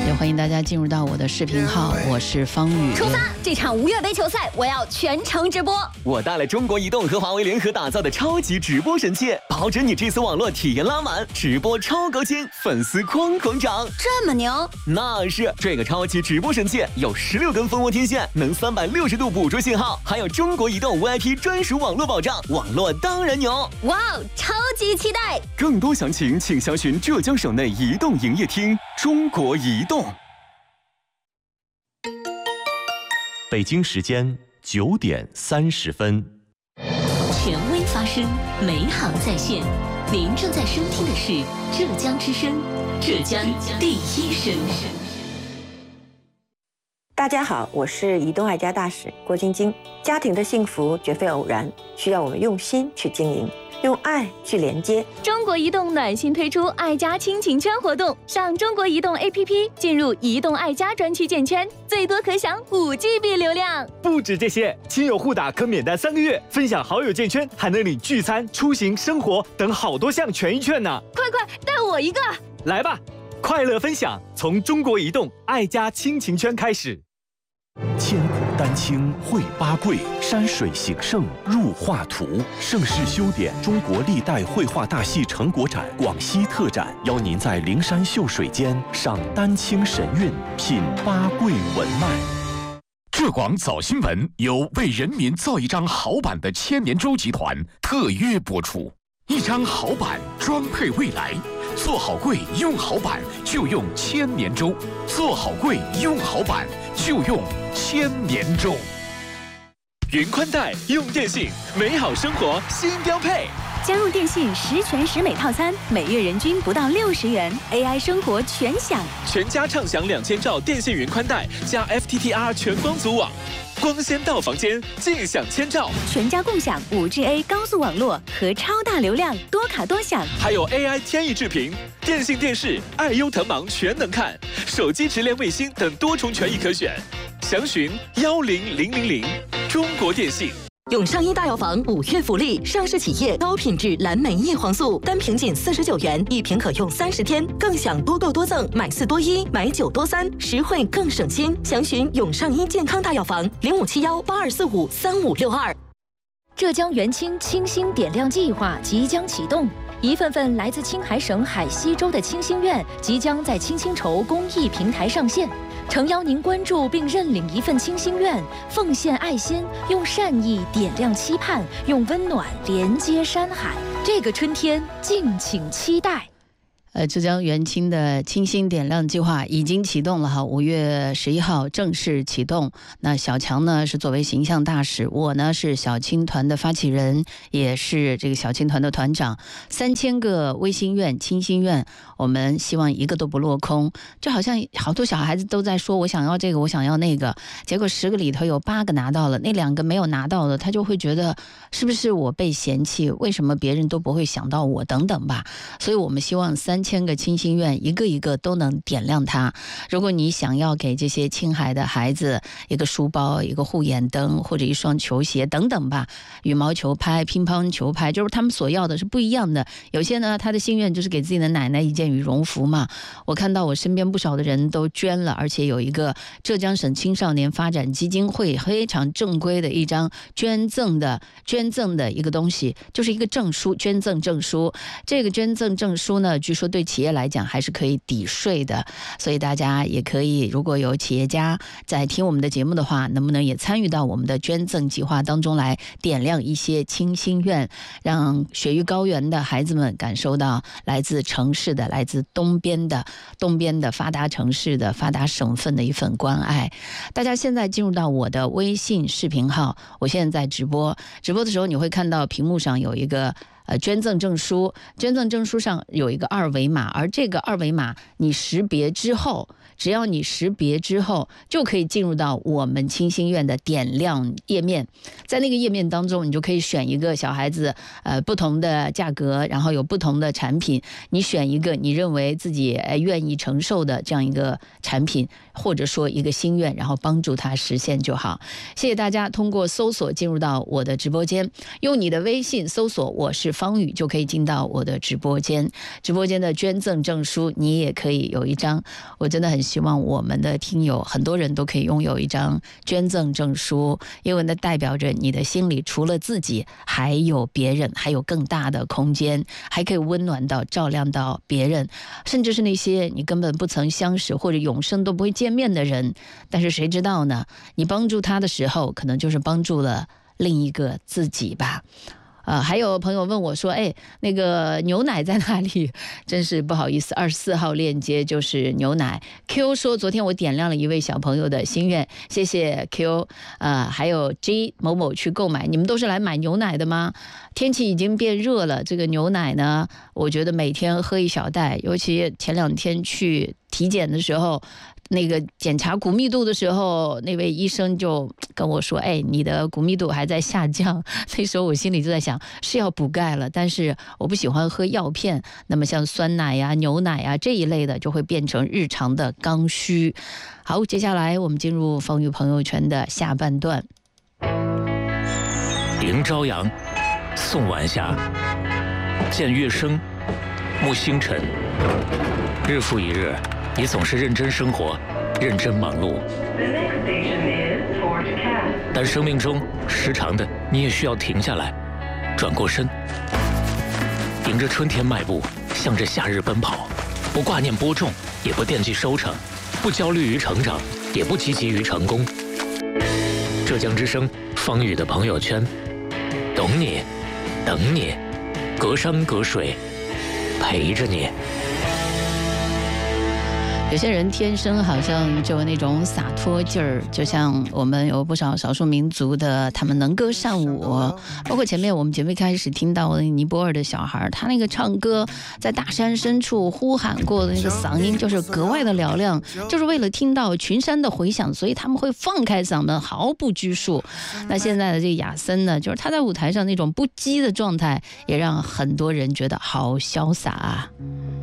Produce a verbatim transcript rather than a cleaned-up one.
也欢迎大家进入到我的视频号，我是方宇。 出发！这场无月杯球赛，我要全程直播。 我带了中国移动和华为联合打造的超级直播神器，保准你这次网络体验拉满，直播超高清，粉丝哐哐涨。 这么牛？ 那是，这个超级直播神器有十六根蜂窝天线，能三百六十度捕捉信号，还有中国移动 V I P 专属网络保障，网络当然牛。 哇哦，超级期待！ 更多详情请详询浙江省内移动营业厅。中国移动。 北京时间九点三十分。 权威发声，美好在线。您正在收听的是浙江之声，浙江第一声。 大家好，我是移动爱家大使郭晶晶。家庭的幸福绝非偶然，需要我们用心去经营，用爱去连接。 中国移动暖心推出爱家亲情圈活动，上中国移动 A P P 进入移动爱家专区建圈，最多可享五 G B 流量。 不止这些，亲友互打可免单三个月，分享好友建圈还能领聚餐、出行、生活等好多项权益券呢！ 快快带我一个！ 来吧，快乐分享从中国移动爱家亲情圈开始。 千古丹青绘八桂，山水形胜入画图。盛世修典中国历代绘画大戏成果展广西特展，邀您在灵山秀水间赏丹青神韵，品八桂文脉。 浙广早新闻由为人民造一张好版的千年舟集团特约播出。一张好版装配未来，做好柜用好版就用千年舟，做好柜用好版就用千年舟。 云宽带用电信，美好生活新标配。 加入电信十全十美套餐，每月人均不到六十元 ，A I 生活全享。 全家畅享两千兆电信云宽带加 F T T R 全光组网，光纤到房间尽享千兆。 全家共享 五 G A 高速网络和超大流量，多卡多享。 还有 A I 天翼智屏、电信电视、爱优腾芒全能看，手机直连卫星等多重权益可选。详询幺零零零零。中国电信。 永上一大药房五月福利，上市企业高品质蓝莓叶黄素，单瓶仅四十九元，一瓶可用三十天，更享多购多赠，买四多一，买九多三，实惠更省心。详询永上一健康大药房零五七幺八二四五三五六二。 浙江元清清新点亮计划即将启动，一份份来自青海省海西州的清心愿即将在清心筹公益平台上线。诚邀您关注并认领一份清心愿，奉献爱心，用善意点亮期盼，用温暖连接山海。这个春天，敬请期待。 呃，浙江元清的清新点亮计划已经启动了哈，五月十一号正式启动。那小强呢是作为形象大使，我呢是小青团的发起人，也是这个小青团的团长。三千个微心愿、清心愿，我们希望一个都不落空。就好像好多小孩子都在说我想要这个，我想要那个，结果十个里头有八个拿到了，那两个没有拿到的，他就会觉得是不是我被嫌弃？为什么别人都不会想到我？等等吧。所以我们希望三。三千个清心愿，一个一个都能点亮它。如果你想要给这些青海的孩子一个书包、一个护眼灯或者一双球鞋等等吧，羽毛球拍、乒乓球拍，就是他们所要的是不一样的。有些呢，他的心愿就是给自己的奶奶一件羽绒服嘛。我看到我身边不少的人都捐了，而且有一个浙江省青少年发展基金会非常正规的一张捐赠的捐赠的一个东西，就是一个证书，捐赠证书。这个捐赠证书呢，据说对企业来讲还是可以抵税的，所以大家也可以，如果有企业家在听我们的节目的话，能不能也参与到我们的捐赠计划当中来，点亮一些清心愿，让雪域高原的孩子们感受到来自城市的、来自东边的、东边的发达城市的、发达省份的一份关爱。大家现在进入到我的微信视频号，我现在在直播，直播的时候你会看到屏幕上有一个呃，捐赠证书，捐赠证书上有一个二维码，而这个二维码你识别之后，只要你识别之后，就可以进入到我们清心愿的点亮页面。在那个页面当中，你就可以选一个小孩子呃不同的价格，然后有不同的产品，你选一个你认为自己呃愿意承受的这样一个产品，或者说一个心愿，然后帮助他实现就好。谢谢大家通过搜索进入到我的直播间，用你的微信搜索我是方宇就可以进到我的直播间。直播间的捐赠证书你也可以有一张，我真的很希望我们的听友很多人都可以拥有一张捐赠证书，因为那代表着你的心里除了自己还有别人，还有更大的空间，还可以温暖到照亮到别人，甚至是那些你根本不曾相识或者永生都不会见面的人，但是谁知道呢，你帮助他的时候可能就是帮助了另一个自己吧。呃，还有朋友问我说，哎，那个牛奶在哪里？真是不好意思，二十四号链接就是牛奶。Q 说，昨天我点亮了一位小朋友的心愿，谢谢 Q。呃，还有 G 某某去购买，你们都是来买牛奶的吗？天气已经变热了，这个牛奶呢，我觉得每天喝一小袋，尤其前两天去体检的时候。那个检查骨密度的时候，那位医生就跟我说，哎，你的骨密度还在下降。那时候我心里就在想，是要补钙了，但是我不喜欢喝药片，那么像酸奶呀、牛奶呀这一类的就会变成日常的刚需。好，接下来我们进入风雨朋友圈的下半段。 迎朝阳，送晚霞，见月升，沐星辰，日复一日，你总是认真生活，认真忙碌。但生命中时常的，你也需要停下来，转过身，迎着春天迈步，向着夏日奔跑，不挂念播种，也不惦记收成，不焦虑于成长，也不积极于成功。浙江之声方宇的朋友圈，懂你，等你，隔山隔水，陪着你。 有些人天生好像就有那种洒脱劲儿，就像我们有不少少数民族的，他们能歌善舞，包括前面我们节目开始听到的尼泊尔的小孩，他那个唱歌在大山深处呼喊过的那个嗓音就是格外的嘹亮，就是为了听到群山的回响，所以他们会放开嗓门，毫不拘束。那现在的这个亚森呢，就是他在舞台上那种不羁的状态，也让很多人觉得好潇洒啊。